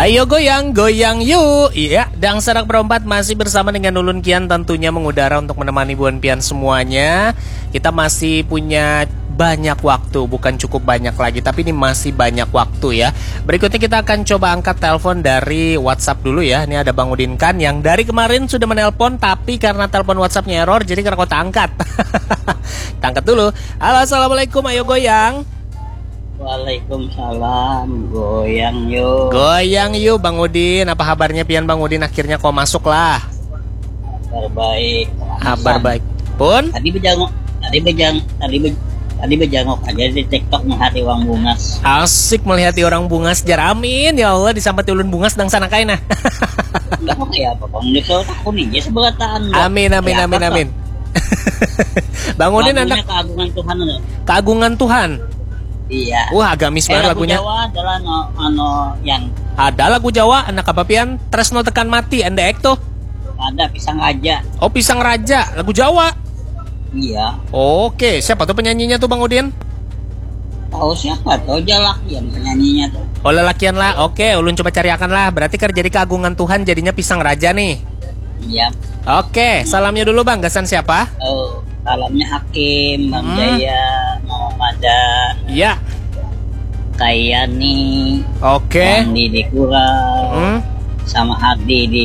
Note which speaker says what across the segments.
Speaker 1: Ayo goyang, goyang yuk. Iya, Dang Sarak Berempat masih bersama dengan Ulun Kian tentunya mengudara untuk menemani Buan Pian semuanya. Kita masih punya banyak waktu, bukan cukup banyak lagi, tapi ini masih banyak waktu ya. Berikutnya kita akan coba angkat telepon dari WhatsApp dulu ya. Ini ada Bang Udin Kan yang dari kemarin sudah menelpon, tapi karena telepon WhatsAppnya error, jadi karena kota angkat. Kita angkat dulu. Halo, assalamualaikum, ayo goyang.
Speaker 2: Waalaikumsalam, goyang yuk.
Speaker 1: Goyang yuk Bang Udin. Apa kabarnya Pian Bang Udin? Akhirnya kau masuk lah.
Speaker 2: Kabar baik.
Speaker 1: Kabar baik. Pun?
Speaker 2: Tadi bejangok aja di TikTok menghati orang bungas.
Speaker 1: Asik melihati orang bungas. Jaramin ya Allah disampati ulun bungas dang sana kaina.
Speaker 2: Enggak mau kayak apa Bang. Nyesel aku nih sebelataan.
Speaker 1: Amin. Bang Udin anak
Speaker 2: keagungan Tuhan itu.
Speaker 1: Keagungan Tuhan.
Speaker 2: Iya.
Speaker 1: Wah agamis banget lagunya.
Speaker 2: Jawa adalah yang
Speaker 1: ada lagu Jawa anak apa Pian? Tresno tekan mati anda ekto.
Speaker 2: ada pisang aja.
Speaker 1: Oh pisang raja lagu Jawa.
Speaker 2: Iya.
Speaker 1: Oke, siapa tuh penyanyinya tuh Bang Udin?
Speaker 2: Tahu siapa? Tahu aja yang penyanyinya tuh.
Speaker 1: Oh lelakian lah. Oke, ulun coba cariakan lah. Berarti kan jadi keagungan Tuhan jadinya pisang raja nih.
Speaker 2: Iya.
Speaker 1: Oke, salamnya dulu Bang. Gasan siapa?
Speaker 2: Oh, salamnya Hakim, Bang Jaya, Muhammadan.
Speaker 1: Iya.
Speaker 2: Kayani.
Speaker 1: Oke.
Speaker 2: Andi di Kurau. Sama Hadi di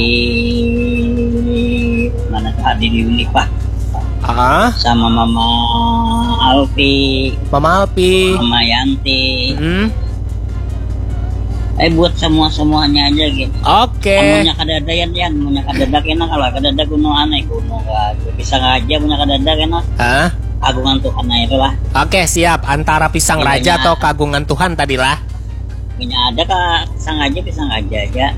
Speaker 2: mana tuh Hadi di Unipah. Sama Mama Alfi.
Speaker 1: Mama Alfi.
Speaker 2: Mama Yanti. Buat semuanya aja gitu.
Speaker 1: Oke.
Speaker 2: Punya kadadayan yang punya kadadak enak kalau kadadak gunung aneh gunung bisa aja punya kadadak enak. Agungan Tuhan itu lah.
Speaker 1: Oke siap. Antara pisang raja atau keagungan Tuhan tadi lah.
Speaker 2: Punya ada kak pisang aja ya.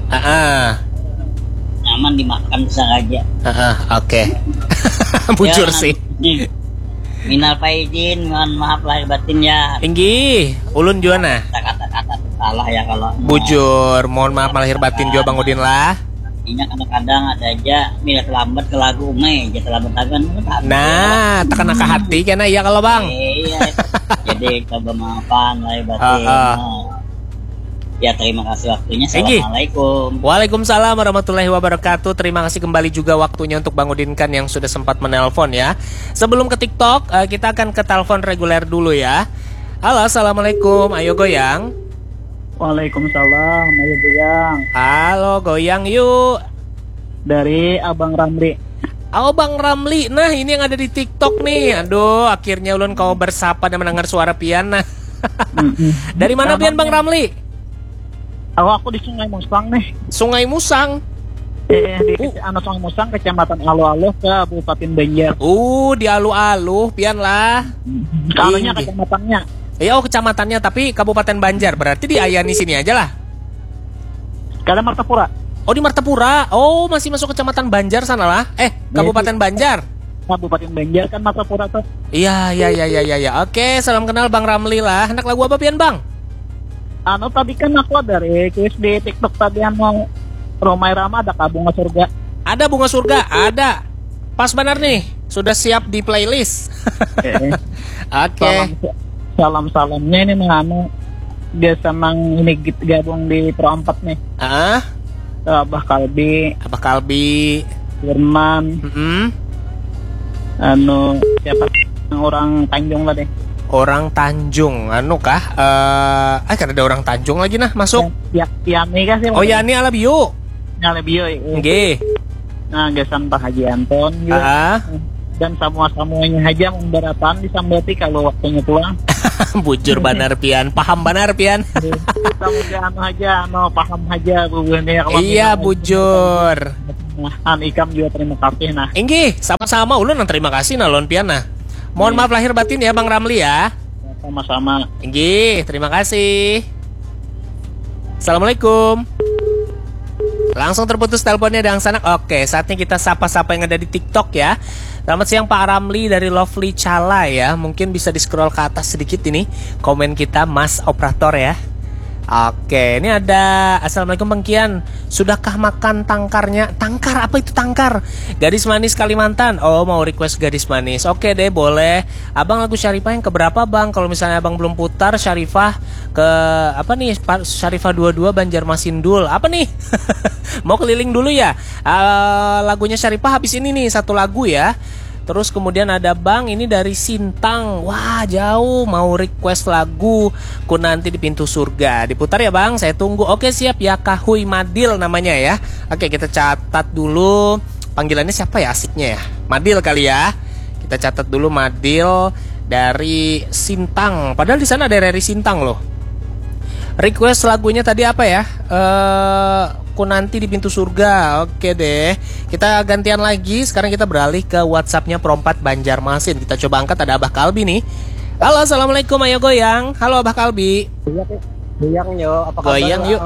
Speaker 2: Nyaman dimakan pisang aja.
Speaker 1: Oke. Bujur ya, sih.
Speaker 2: Minal faizin, mohon maaf lahir batin ya.
Speaker 1: Tinggi, ulun juana.
Speaker 2: Kata-kata salah ya kalau.
Speaker 1: Bujur, mohon maaf lahir batin juga Bang Udin lah.
Speaker 2: Ini kadang-kadang ada aja bila terlambat ke lagu aja terlambat agan.
Speaker 1: Nah, tekan ke hati karena iya kalau Bang.
Speaker 2: Iya. Jadi coba maafan lahir batin. Ya terima kasih waktunya. Assalamualaikum.
Speaker 1: Waalaikumsalam warahmatullahi wabarakatuh. Terima kasih kembali juga waktunya untuk Bang Udin Kan yang sudah sempat menelpon ya. Sebelum ke TikTok, kita akan ke telepon reguler dulu ya. Halo, assalamualaikum. Ayo goyang.
Speaker 3: Waalaikumsalam. Ayo goyang.
Speaker 1: Halo, goyang yuk.
Speaker 3: Dari Abang Ramli.
Speaker 1: Oh Bang Ramli. Nah ini yang ada di TikTok nih. Aduh, akhirnya ulun kau bersapa dan mendengar suara Pian. Nah. Dari mana Pian Bang Ramli?
Speaker 3: Aku di Sungai Musang nih.
Speaker 1: Sungai Musang?
Speaker 3: Di Sungai Musang, Kecamatan Alu-Aluh, Kabupaten Banjar.
Speaker 1: Di Alu-Aluh, Pian lah.
Speaker 3: Kalunya kecamatannya.
Speaker 1: Ya, kecamatannya, tapi Kabupaten Banjar. Berarti di Ayani sini aja lah.
Speaker 3: Kalian Martapura.
Speaker 1: Oh, di Martapura. Oh, masih masuk Kecamatan Banjar sana lah. Kabupaten Banjar.
Speaker 3: Kabupaten Banjar kan Martapura tuh.
Speaker 1: Iya. Oke, salam kenal Bang Ramli lah. Anak lagu apa Pian Bang?
Speaker 3: Tadi kan aku dari kuis di TikTok tadi mau Romai Rama ada Bunga Surga. Ada
Speaker 1: Bunga Surga, ada. Pas benar nih, sudah siap di playlist. Oke.
Speaker 3: Salam-salamnya ini dia sama ini gabung di Pro 4 nih. Abah Kalbi, Firman. Siapa orang Tanjung lah deh.
Speaker 1: Orang Tanjung, kan ada orang Tanjung lagi nah masuk.
Speaker 3: Yani kan sih.
Speaker 1: Oh Yani Alabio.
Speaker 3: Nggih. Nah, gesan Pak Haji Anton juga. Dan semuanya Haji memberatan disambati kalau waktunya pulang.
Speaker 1: Bujur banar Pian, paham banar Pian.
Speaker 3: Paham aja bubuhnya.
Speaker 1: Iya bujur.
Speaker 3: Ikam juga terima kasih nah.
Speaker 1: Nggih, sama-sama ulun terima kasih nalon Pian nah. Mohon maaf lahir batin ya Bang Ramli ya.
Speaker 3: Sama-sama.
Speaker 1: Nggih, terima kasih. Assalamualaikum. Langsung terputus teleponnya Dang Sanak. Oke, saatnya kita sapa-sapa yang ada di TikTok ya. Selamat siang Pak Ramli dari Lovely Cala ya. Mungkin bisa di scroll ke atas sedikit ini komen kita Mas Operator ya. Oke, ini ada Assalamualaikum Bang Kian. Sudahkah makan tangkarnya? Tangkar, apa itu tangkar? Gadis manis Kalimantan. Oh, mau request gadis manis. Oke deh, boleh. Abang lagu Syarifah yang keberapa Bang? Kalau misalnya abang belum putar Syarifah ke apa nih? Syarifah 22 Banjarmasindul. Apa nih? Mau keliling dulu ya? Lagunya Syarifah habis ini nih, satu lagu ya. Terus kemudian ada Bang, ini dari Sintang. Wah, jauh, mau request lagu Ku Nanti di Pintu Surga. Diputar ya Bang, saya tunggu. Oke siap, ya Kahui Madil namanya ya. Oke, kita catat dulu. Panggilannya siapa ya asiknya ya? Madil kali ya. Kita catat dulu Madil dari Sintang. Padahal di sana ada Reri Sintang loh. Request lagunya tadi apa ya? Ku Nanti di Pintu Surga. Oke deh. Kita gantian lagi. Sekarang kita beralih ke WhatsAppnya Perompat Banjarmasin. Kita coba angkat, ada Abah Kalbi nih. Halo, assalamualaikum, ayo goyang. Halo Abah Kalbi.
Speaker 3: Goyang yo, apa kabar?
Speaker 1: Goyang yuk.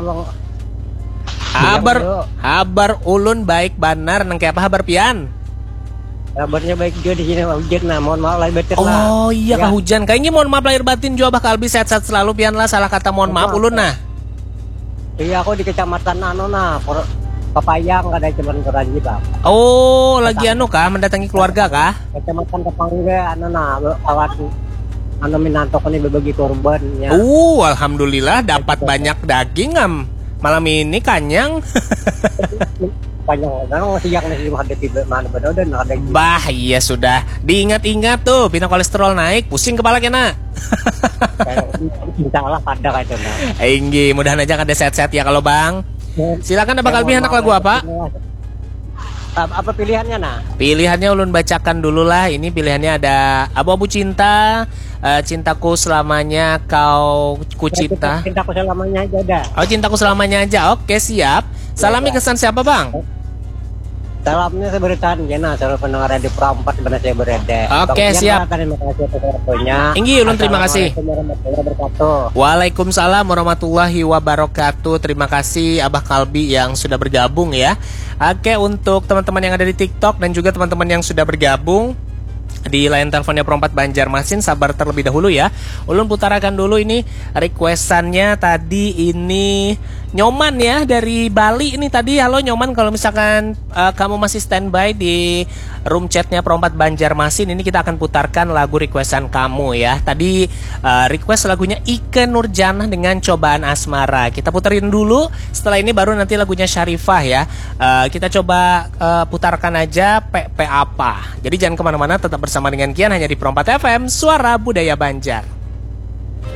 Speaker 1: Habar ulun baik banar. Nang kayak apa habar pian?
Speaker 3: Kabarnya baik juga di sini, hujan. Nah, mohon maaf lahir batin lah.
Speaker 1: Oh iya kah hujan. Kayaknya mohon maaf lahir batin juga Abah Kalbi, sehat-sehat selalu pian lah. Salah kata mohon maaf ulun nah.
Speaker 3: Iya, aku di kecamatan Papayang, ada cuman Keranji Bang.
Speaker 1: Oh, lagi kah mendatangi keluarga kah?
Speaker 3: Kecamatan Tepangga, kawan Minanto ini berbagi korban ya.
Speaker 1: Alhamdulillah dapat banyak daging malam ini kanyang.
Speaker 3: Panjang kan siang nih menghadapi mana benar dan ada.
Speaker 1: Bah, iya sudah. Diingat-ingat tuh, bina kolesterol naik, pusing kepala kena.
Speaker 3: Insyaallah pada kayak itu.
Speaker 1: Inggi, mudahan aja ada sehat-sehat ya kalau Bang. Silakan Abang Kalbi, anak lagu apa?
Speaker 3: Apa pilihannya nah?
Speaker 1: Pilihannya ulun bacakan dulu lah. Ini pilihannya ada Abu-abu cinta, cintaku selamanya kau ku cinta.
Speaker 3: Cintaku selamanya aja dah.
Speaker 1: Oh, cintaku selamanya aja. Oke, siap. Salami kesan siapa Bang?
Speaker 3: Salamnya saya berikan jena seluruh pendengar di Perompat benar saya berada.
Speaker 1: Oke, siap.
Speaker 3: Terima kasih atas waktunya.
Speaker 1: Inggi, ulun terima kasih. Waalaikumsalam warahmatullahi wabarakatuh. Terima kasih Abah Kalbi yang sudah bergabung ya. Oke, untuk teman-teman yang ada di TikTok dan juga teman-teman yang sudah bergabung di line teleponnya Perompat Banjarmasin, sabar terlebih dahulu ya. Ulun putarakan dulu ini requestannya tadi. Ini Nyoman ya dari Bali ini tadi. Halo Nyoman, kalau misalkan kamu masih standby di room chatnya Perompat Banjarmasin, ini kita akan putarkan lagu requestan kamu ya. Tadi request lagunya Ike Nurjanah dengan Cobaan Asmara. Kita puterin dulu, setelah ini baru nanti lagunya Syarifah ya. Kita coba putarkan aja PP apa. Jadi jangan kemana-mana, tetap bersama dengan Kian hanya di Perompat FM, Suara Budaya Banjar.